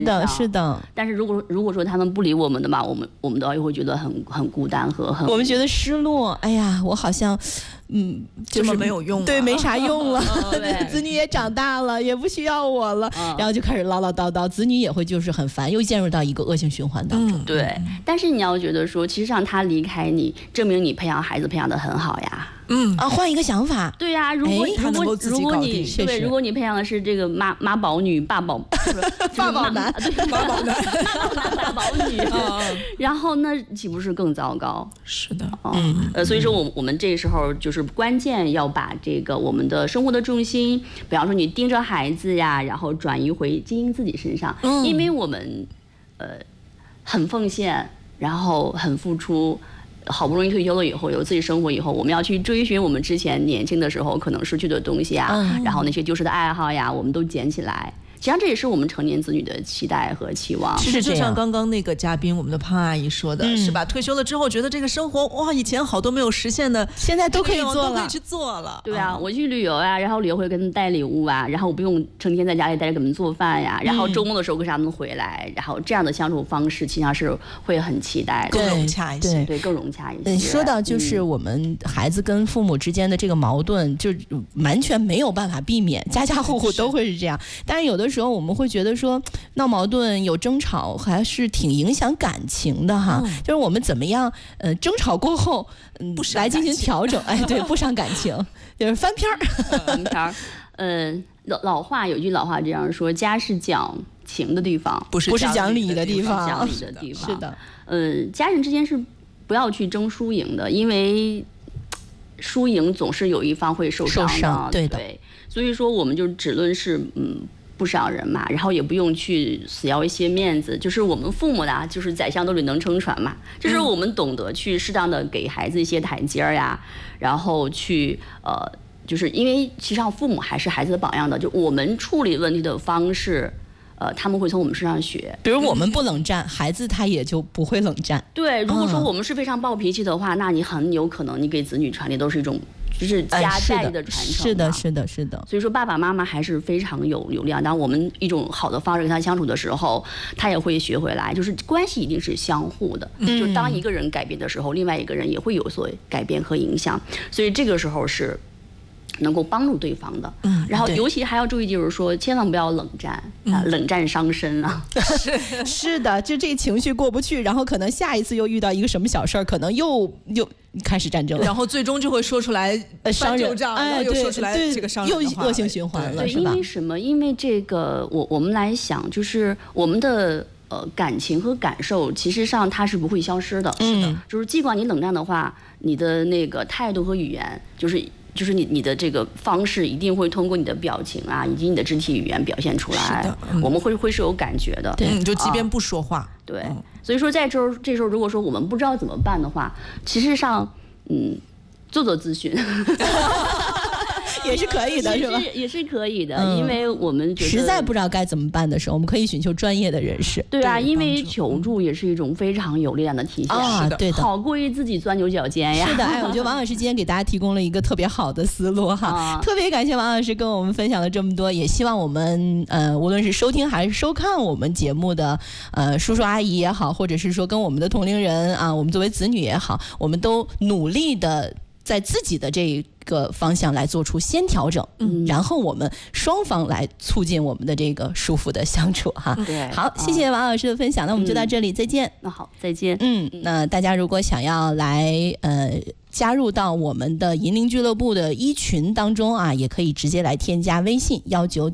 是的。 但是如果说他们不理我们的嘛，我们都会觉得很孤单和我们觉得失落。哎呀，我好像就是没有用， 对，没啥用了。子女也长大了，也不需要我了，然后就开始唠唠叨叨，子女也会就是很烦，又进入到一个恶性循环当中。 对，但是你要觉得说，其实让他离开你，证明你培养孩子培养得很好呀。 换一个想法。 对呀，如果你培养的是这个妈宝女、爸宝男、 妈宝男、 大宝女，然后那岂不是更糟糕？ 是的， 所以说我们这时候就是关键要把这个我们的生活的重心，比方说你盯着孩子呀，然后转移回经营自己身上，因为我们很奉献，然后很付出。好不容易退休了以后，有自己生活以后，我们要去追寻我们之前年轻的时候可能失去的东西啊，然后那些丢失的爱好呀，我们都捡起来。实际上这也是我们成年子女的期待和期望。 是就像刚刚那个嘉宾我们的潘阿姨说的，是吧？退休了之后觉得这个生活哇，以前好多没有实现的， 现在都可以做了， 都可以去做了。 对啊，我去旅游啊，然后旅游会给他们带礼物啊，然后我不用成天在家里待着给他们做饭呀，然后周末的时候跟他们回来，然后这样的相处方式，实际上是会很期待的， 更融洽一些， 对，更融洽一些。 说到就是我们孩子跟父母之间的这个矛盾，就完全没有办法避免，家家户户都会是这样。但是有的时候我们会觉得说闹矛盾有争吵还是挺影响感情的哈，就是我们怎么样争吵过后来进行调整，对，不伤感情，就是翻篇儿。 老话有句老话这样说，家是讲情的地方， 不是讲理的地方。 讲理的地方是的。 家人之间是不要去争输赢的，因为输赢总是有一方会受伤的。对，所以说我们就只论是不伤人嘛，然后也不用去死要一些面子，就是我们父母的就是宰相肚里能撑船嘛，就是我们懂得去适当的给孩子一些台阶呀，然后去就是因为实际上父母还是孩子的榜样的，就我们处理问题的方式他们会从我们身上学。 比如我们不冷战，孩子他也就不会冷战。 对，如果说我们是非常暴脾气的话，那你很有可能你给子女传递都是一种就是家代的传承。 是的。所以说爸爸妈妈还是非常有力量。当我们一种好的方式跟他相处的时候，他也会学回来。就是关系一定是相互的，就当一个人改变的时候，另外一个人也会有所改变和影响。所以这个时候是能够帮助对方的。然后尤其还要注意，就是说千万不要冷战冷战伤身啊。 是的，就这情绪过不去，然后可能下一次又遇到一个什么小事儿，可能又开始战争了， 然后最终就会说出来翻旧账，然后又说出来这个伤人的话， 又恶性循环了，是吧？ 因为什么？因为这个我们来想，就是我们的感情和感受，其实上它是不会消失的。是的，就是尽管你冷战的话，你的那个态度和语言，就是你的这个方式一定会通过你的表情啊，以及你的肢体语言表现出来。我们会是有感觉的。 对，就即便不说话。 对，所以说这时候如果说我们不知道怎么办的话，其实上做咨询。 也是可以的，是吧？ 也是可以的，因为我们觉得实在不知道该怎么办的时候，我们可以寻求专业的人士。 对啊，因为求助也是一种非常有力量的体现啊，对的， 好过于自己钻牛角尖呀。 是的，我觉得王老师今天给大家提供了一个特别好的思路哈，特别感谢王老师跟我们分享了这么多，也希望我们无论是收听还是收看我们节目的叔叔阿姨也好，或者是说跟我们的同龄人啊，我们作为子女也好，我们都努力的在自己的这个方向来做出先调整，然后我们双方来促进我们的这个舒服的相处哈。 对， 好，谢谢王老师的分享，那我们就到这里，再见。 那好，再见。 那大家如果想要来加入到我们的银铃俱乐部的一群当中啊，也可以直接来添加微信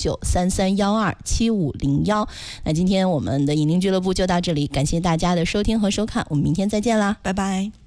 19933127501。那今天我们的银铃俱乐部就到这里，感谢大家的收听和收看，我们明天再见啦， 拜拜。